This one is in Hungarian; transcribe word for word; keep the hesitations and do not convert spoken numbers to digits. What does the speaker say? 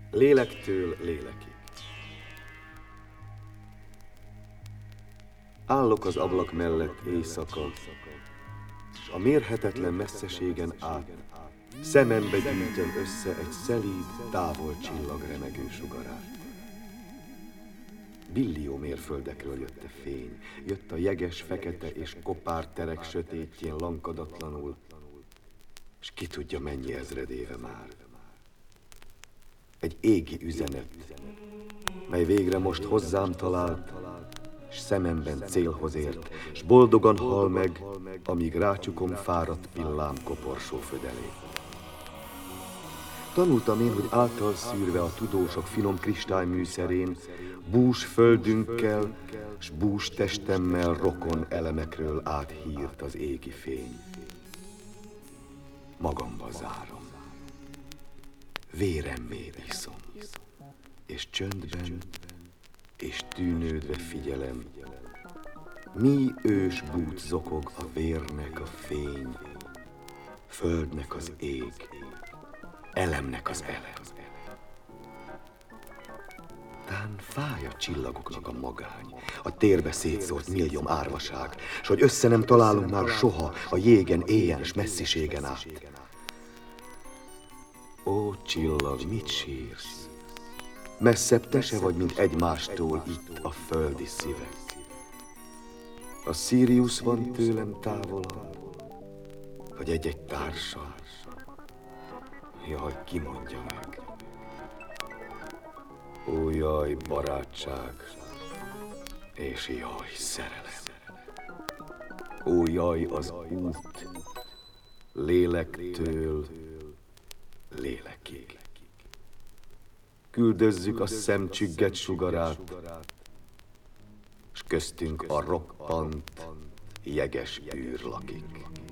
Lélektől lélekig. Állok az ablak mellett éjszaka, s a mérhetetlen messzeségen át szemembe gyűjtöm össze egy szelíd, távol csillag remegő sugarát. Billió mérföldekről jött a fény, jött a jeges, fekete és kopár terek sötétjén lankadatlanul, s ki tudja mennyi ezredéve már. Egy égi üzenet, mely végre most hozzám talált, s szememben célhoz ért, s boldogan hal meg, amíg rácsukom fáradt pillám koporsó födelét. Tanultam én, hogy által szűrve a tudósok finom kristályműszerén, bús földünkkel, s bús testemmel rokon elemekről áthírt az égi fény. Magamba zárom, véremmé iszom, és csöndben és tűnődve figyelem, mi ős bút zokog a vérnek a fény, földnek az ég, elemnek az elem. Tán fáj a csillagoknak a magány, a térbe szétszórt millióm árvaság, s hogy össze nem találunk már soha a jégen, éjjel s messziségen át. Ó, csillag, mit sírsz? Messzebb te se vagy, mint egymástól itt a földi szívek. A Sirius van tőlem távolabb, vagy egy-egy társam? Jaj, ki mondja meg? Ó, jaj, barátság, és jaj, szerelem. Ó, jaj, az út, lélektől lélekig. Küldözzük a szemcsügget sugarát, s köztünk a roppant, jeges bűr lakik.